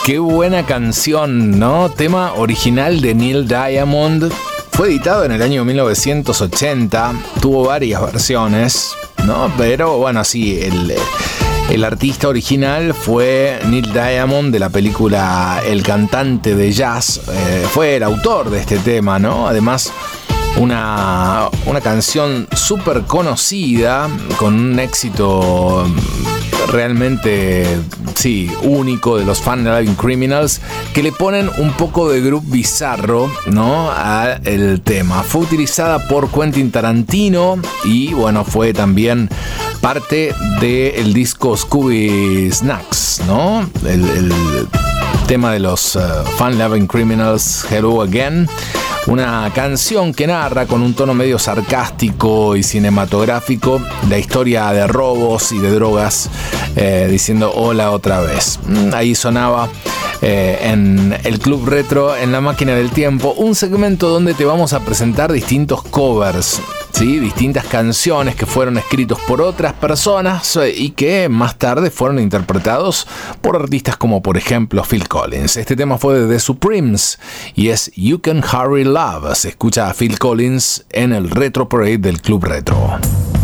Qué buena canción, ¿no? Tema original de Neil Diamond. Fue editado en el año 1980. Tuvo varias versiones, ¿no? Pero bueno, sí, el artista original fue Neil Diamond de la película El cantante de jazz. Fue el autor de este tema, ¿no? Además, una canción súper conocida, con un éxito realmente, sí, único de los Fun Loving Criminals, que le ponen un poco de groove bizarro, ¿no?, al tema. Fue utilizada por Quentin Tarantino y, bueno, fue también parte del disco Scooby Snacks, ¿no? El tema de los Fun Loving Criminals, Hello Again. Una canción que narra con un tono medio sarcástico y cinematográfico la historia de robos y de drogas, diciendo hola otra vez. Ahí sonaba en el Club Retro, en la máquina del tiempo, un segmento donde te vamos a presentar distintos covers, ¿sí? Distintas canciones que fueron escritos por otras personas y que más tarde fueron interpretados por artistas como, por ejemplo, Phil Collins. Este tema fue de The Supremes y es You Can Hurry Love. Se escucha a Phil Collins en el Retro Parade del Club Retro.